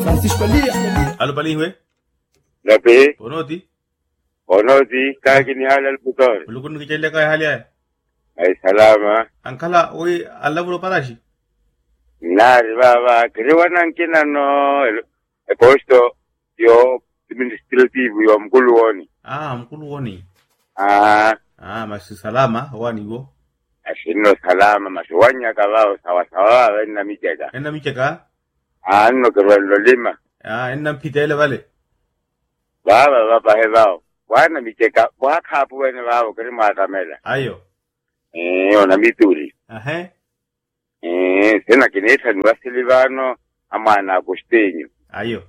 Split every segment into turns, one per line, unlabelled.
Francisco Lia.
Alo palihwe.
Lapi.
Onoti.
Kaki ni halal putor.
Ulukun kichele kaya hali ay.
Ay salama.
Ankala oi alavulo parashi.
Nari baba. Kiriwana nkina no. Posto yo administrative yo mkulu woni.
Mkulu woni.
Masu
salama wani go.
Ashino salama masuwanya kabao sawa enna micheka.
Enna micheka?
Anno kerwalo lima.
Enna mpitele vale.
Baba hebao. Wana micheka wakapu wene bao kirima kamela.
Ayo.
Ona mituli. Sena kineta niwasilivano amana kustenyo.
Ayo.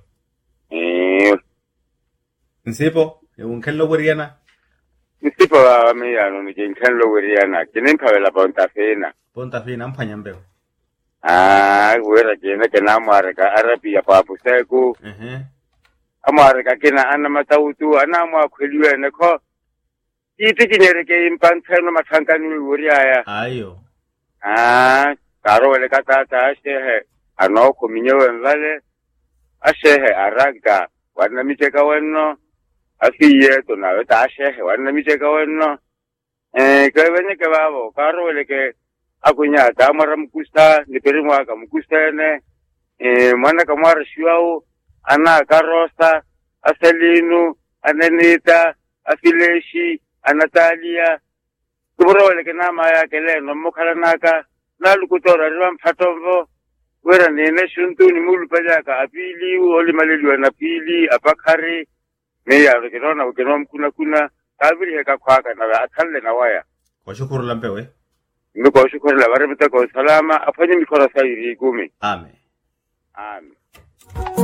Nsipo, unkello weriana.
Nsipo wa miyano nkello weriana. Kinimpa wela ponta fena.
Ponta fena mpanyambeo.
Wera kena amareka arabi ya papu seku. Amareka kena anamatautu anamwa kweliwe neko. Iti kinyereke impanteno matankani weriaya.
Ayo.
Karo wele katata ashehe. Anoko minyewe mvale. Ashehe araga. Wana micheka weno. Afiye tunaweta ashehe. Wana micheka weno. Kwa wenye kebabo. Karo wele ke. Akunyata amara mkusta. Niperimu waka mkusta ene. Mwana kamara shuau. Ana karosta. Aselinu. Ananita. Afileshi. Anatalia. Kuburo wele ke nama ya kele. Nomokala naka. Nalukutora riwa mpatombo. Wera nene shuntu ni mulu pajaka apili oli maleliwa na pili apakari meya kinona ukinom kuna kabili heka kwaka na athalle na waya
kwa shukuru lampewe
mimi kwa shukuru la barabita kwa salama afanye mikora sairi 10
amen